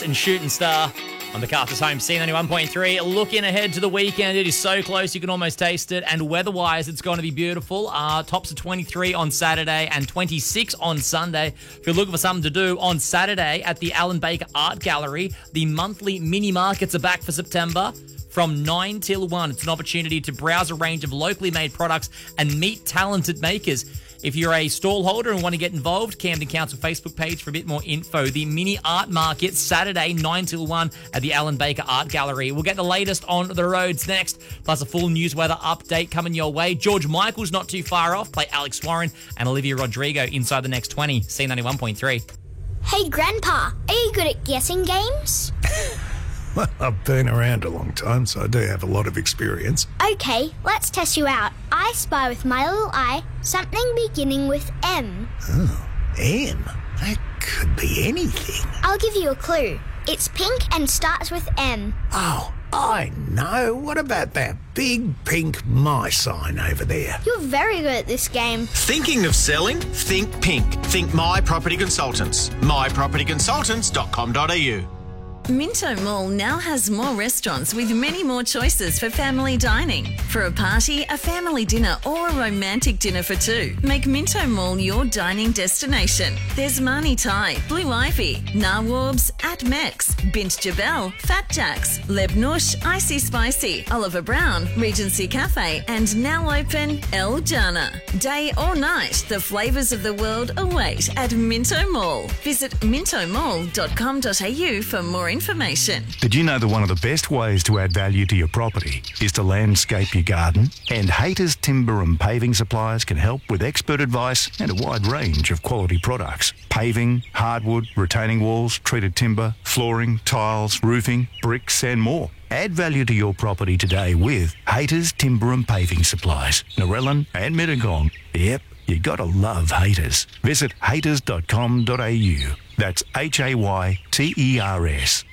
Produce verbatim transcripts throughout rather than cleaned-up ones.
And Shooting Star on MacArthur's home, C ninety-one point three. Looking ahead to the weekend, it is so close you can almost taste it. And weather-wise, it's going to be beautiful. Uh, tops of twenty-three on Saturday and twenty-six on Sunday. If you're looking for something to do on Saturday at the Alan Baker Art Gallery, the monthly mini markets are back for September. From nine till one, it's an opportunity to browse a range of locally made products and meet talented makers. If you're a stall holder and want to get involved, Camden Council Facebook page for a bit more info. The Mini Art Market, Saturday, nine till one at the Alan Baker Art Gallery. We'll get the latest on the roads next, plus a full news weather update coming your way. George Michael's not too far off. Play Alex Warren and Olivia Rodrigo inside the next twenty. C ninety-one point three. Hey, Grandpa, are you good at guessing games? Well, I've been around a long time, so I do have a lot of experience. Okay, let's test you out. I spy with my little eye something beginning with M. Oh, M? That could be anything. I'll give you a clue. It's pink and starts with M. Oh, I know. What about that big pink my sign over there? You're very good at this game. Thinking of selling? Think pink. Think My Property Consultants. my property consultants dot com dot a u. Minto Mall now has more restaurants with many more choices for family dining. For a party, a family dinner or a romantic dinner for two, make Minto Mall your dining destination. There's Mani Thai, Blue Ivy, Nawabs, At Mex, Bint Jabel, Fat Jacks, Leb Nush, Icy Spicy, Oliver Brown, Regency Cafe and now open El Jana. Day or night, the flavours of the world await at Minto Mall. Visit minto mall dot com dot a u for more information. Did you know that one of the best ways to add value to your property is to landscape your garden? And Haters Timber and Paving Suppliers can help with expert advice and a wide range of quality products. Paving, hardwood, retaining walls, treated timber, flooring, tiles, roofing, bricks and more. Add value to your property today with Haters Timber and Paving Supplies, Narellan and Mittagong. Yep, you gotta love Haters. Visit haters dot com dot a u. That's H A Y T E R S.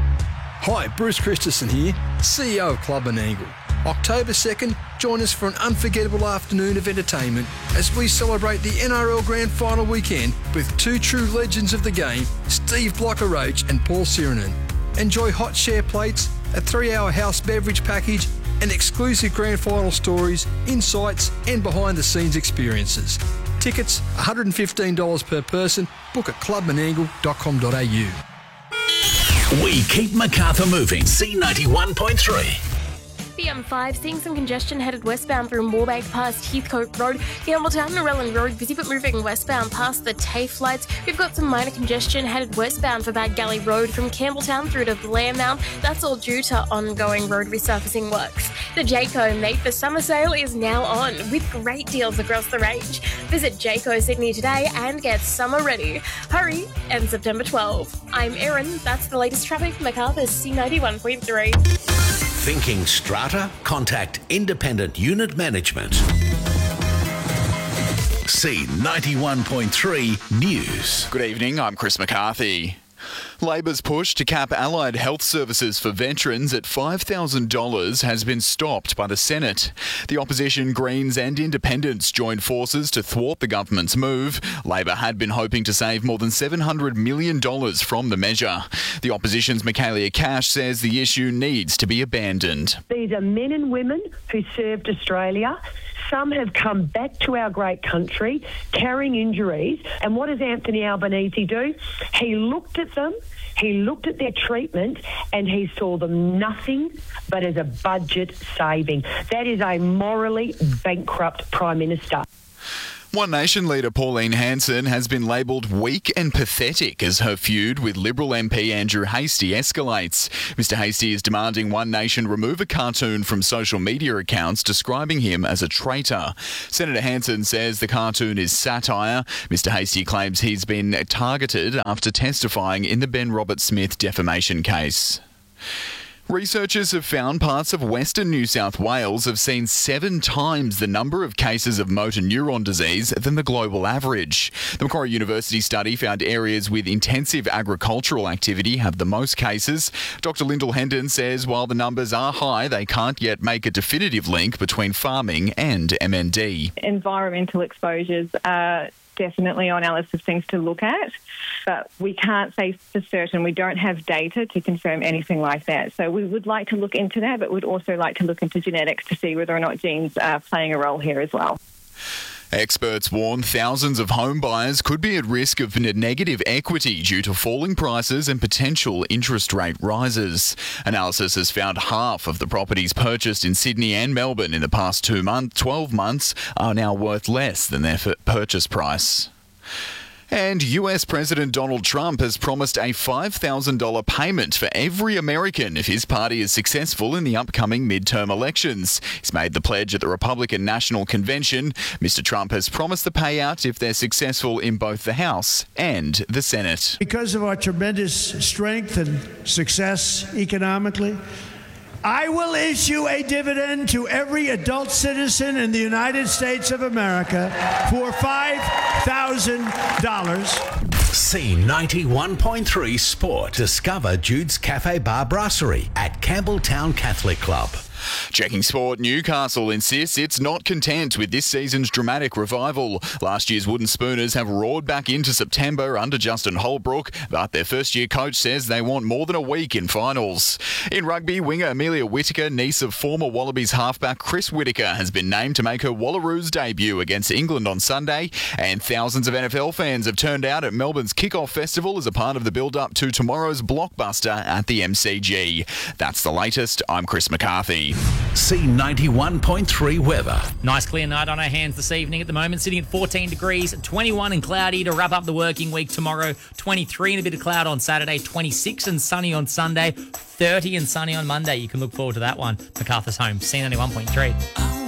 Hi, Bruce Christensen here, C E O of Club and Angle. October second, join us for an unforgettable afternoon of entertainment as we celebrate the N R L Grand Final weekend with two true legends of the game, Steve Blocker-Roach and Paul Sirenen. Enjoy hot share plates, a three-hour house beverage package, and exclusive Grand Final stories, insights, and behind-the-scenes experiences. Tickets, one hundred fifteen dollars per person. Book at club and angle dot com dot a u. We keep Macarthur moving. C ninety-one point three. The M five, seeing some congestion headed westbound through Moorebank past Heathcote Road, Campbelltown, Narellan Road, busy but moving westbound past the TAFE lights. We've got some minor congestion headed westbound for Bad Galley Road from Campbelltown through to Blairmount. That's all due to ongoing road resurfacing works. The Jayco Made for Summer sale is now on with great deals across the range. Visit Jayco Sydney today and get summer ready. Hurry, end September twelfth. I'm Erin. That's the latest traffic. Macarthur's C ninety-one point three. Thinking strata? Contact Independent Unit Management. C ninety-one point three News. Good evening, I'm Chris McCarthy. Labor's push to cap allied health services for veterans at five thousand dollars has been stopped by the Senate. The opposition, Greens and Independents joined forces to thwart the government's move. Labor had been hoping to save more than seven hundred million dollars from the measure. The opposition's Michaelia Cash says the issue needs to be abandoned. These are men and women who served Australia. Some have come back to our great country carrying injuries. And what does Anthony Albanese do? He looked at them, he looked at their treatment, and he saw them nothing but as a budget saving. That is a morally bankrupt Prime Minister. One Nation leader Pauline Hanson has been labelled weak and pathetic as her feud with Liberal M P Andrew Hastie escalates. Mister Hastie is demanding One Nation remove a cartoon from social media accounts describing him as a traitor. Senator Hanson says the cartoon is satire. Mister Hastie claims he's been targeted after testifying in the Ben Robert-Smith defamation case. Researchers have found parts of Western New South Wales have seen seven times the number of cases of motor neuron disease than the global average. The Macquarie University study found areas with intensive agricultural activity have the most cases. Doctor Lyndall Hendon says while the numbers are high, they can't yet make a definitive link between farming and M N D. Environmental exposures are definitely on our list of things to look at, but we can't say for certain. We don't have data to confirm anything like that. So we would like to look into that, but would also like to look into genetics to see whether or not genes are playing a role here as well. Experts warn thousands of home buyers could be at risk of negative equity due to falling prices and potential interest rate rises. Analysis has found half of the properties purchased in Sydney and Melbourne in the past two months, twelve months are now worth less than their purchase price. And U S President Donald Trump has promised a five thousand dollars payment for every American if his party is successful in the upcoming midterm elections. He's made the pledge at the Republican National Convention. Mister Trump has promised the payout if they're successful in both the House and the Senate. Because of our tremendous strength and success economically, I will issue a dividend to every adult citizen in the United States of America for five thousand dollars. C ninety-one point three Sport. Discover Jude's Cafe Bar Brasserie at Campbelltown Catholic Club. Checking sport, Newcastle insists it's not content with this season's dramatic revival. Last year's Wooden Spooners have roared back into September under Justin Holbrook, but their first-year coach says they want more than a week in finals. In rugby, winger Amelia Whittaker, niece of former Wallabies halfback Chris Whittaker, has been named to make her Wallaroos debut against England on Sunday, and thousands of N F L fans have turned out at Melbourne's Kickoff Festival as a part of the build-up to tomorrow's blockbuster at the M C G. That's the latest. I'm Chris McCarthy. C ninety-one point three weather. Nice clear night on our hands this evening at the moment, sitting at fourteen degrees, twenty-one and cloudy to wrap up the working week tomorrow, twenty-three and a bit of cloud on Saturday, twenty-six and sunny on Sunday, thirty and sunny on Monday. You can look forward to that one. MacArthur's Home, C ninety-one point three.